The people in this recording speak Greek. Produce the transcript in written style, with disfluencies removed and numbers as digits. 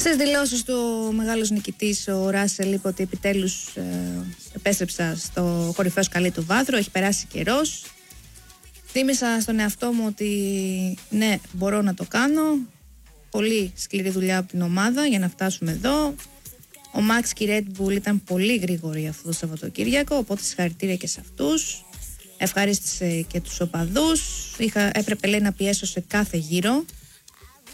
Στις δηλώσεις του ο μεγάλος νικητής, ο Ράσελ, είπε ότι επιτέλους επέστρεψα στο κορυφαίο σκαλί του βάθρου, έχει περάσει καιρός. Θύμισα στον εαυτό μου ότι ναι, μπορώ να το κάνω. Πολύ σκληρή δουλειά από την ομάδα για να φτάσουμε εδώ. Ο Μαξ και η Red Bull ήταν πολύ γρήγοροι αυτό το Σαββατοκύριακο, οπότε συγχαρητήρια και σε αυτούς. Ευχαρίστησε και τους οπαδούς. Έπρεπε, λέει, να πιέσω σε κάθε γύρο.